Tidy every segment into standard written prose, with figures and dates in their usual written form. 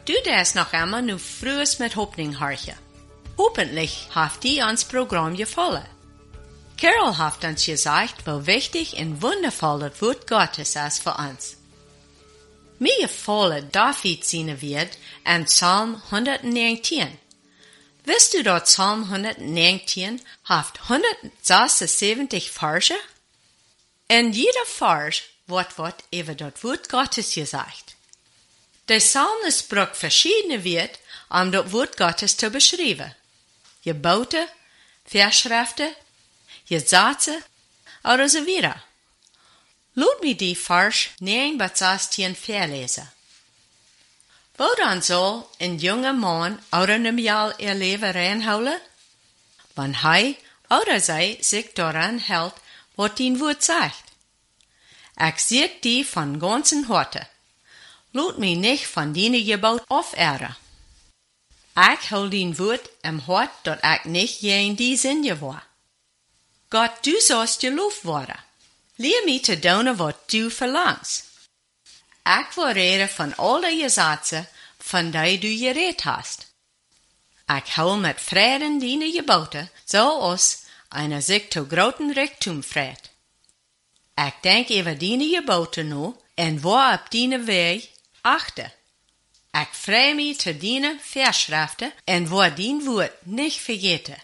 du darfst noch einmal nu frühes mit Hoffnung horchen. Hoffentlich haft die ans Programm gefallen. Carol hat uns gesagt, wie wichtig und wundervoll das Wort Gottes ist für uns. Mir gefallen David seine Wort an Psalm 119. Wisst du, dass Psalm 119 hat 176 Verse? In jeder Vers wird über das Wort Gottes gesagt. Der Psalmist braucht verschiedene Wörter, das Wort Gottes zu beschreiben. Gebote, Verschriften, Gesetze oder so weiter. Lass mich die Vers 9 bis 16 vorlesen. Wo dann soll ein junger Mann oder eine Mädel ihr Leben reinholen? Wenn er oder sie sich daran hält, was dein Wort sagt. Ich sehe die von ganzem Herzen. Lass mich nicht von deinen Gebot aufehren. Ich hol dein Wort im Hort, dat ich nicht je in die Sünde war. Gott, du sollst gelobt werden. Lehr mich zu tun, was du verlangst. Ich will reden von all den Gesetzen, von denen du geredet hast. Ich hol mit Frieden deine Gebote, so aus einer sich zu großen Reichtum freut. Ich denk über deine Gebote nu, und wo auf deine Weg achte. Ich freue mich zu deine Verschriften, und wo dein Wort nicht vergete.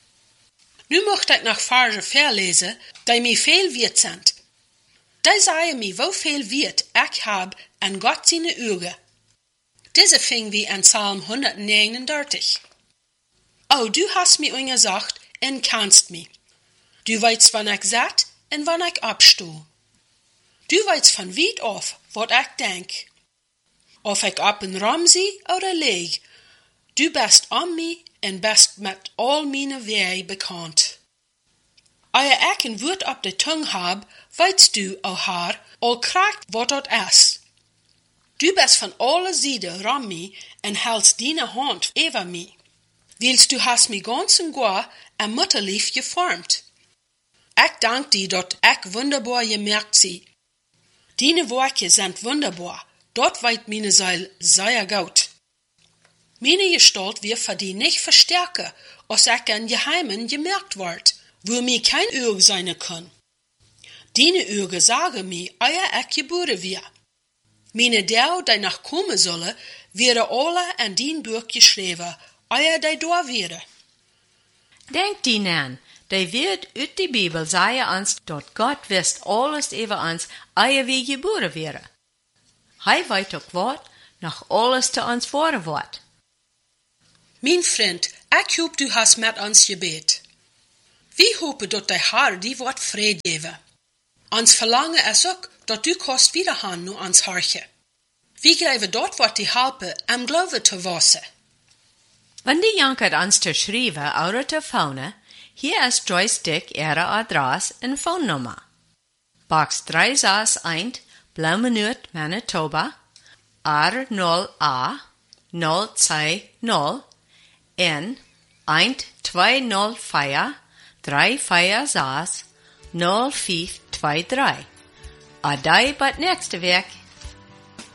Nu mocht ik nog Verse verlesen, die mir viel wert sind. Die sagen mir, wo viel wert ich hab an Gott seine Augen. Diese fing wie an Psalm 139. Oh, du hast mir gesagt und kannst mich. Du weißt, wann ich satt und wann ich abstuhl. Du weißt von weit auf, wat ich denk. Of ich ab in Ramsey oder leg, du bist an mich und bist mit all meine Wege bekannt. Eer ich ein Wort op de Tung hab, weißt du, o Herr, all kragt wat dat is. Du bist von alle Seiten ram mich und hältst deine Hand über mich. Willst du hast mich ganz und gar ein Mutterlief geformt. Ich dank dir, dat ich wunderbar gemerkt sie. Deine Worte sind wunderbar, dort weit meine Seil sehr gut. Meine Gestalt wird für die nicht verstärken, als ich in Geheimen gemerkt ward, wo mir kein Auge sein kann. Deine Augen sagen mir, euer ich geboren wir. Meine Dau, die noch kommen sollen, werden alle an dein Buch geschrieben, euer die da werden. Denk die an, die wird aus die Bibel sagen uns, dass Gott wisst alles über uns, euer wie geboren wäre. Hij weet ook wat, noch alles zu uns vor wird. Mein Freund, ich hoop du hast mit uns gebet. Wir hopen dat der Herr die Wort Fried gebe. Ons verlangen is ook dat du kost wieder han nu ans Harche. Wir greifen dort wat die helpen am Glauben zu wachsen. Wenn die Janker uns zu schreiben oder zu phone, hier ist Joystick ihre Adresse und Phonenummer. Box 361 Blaumenut, Manitoba, R0A 020 N 1204 346 0523. Adai bat nächste Week.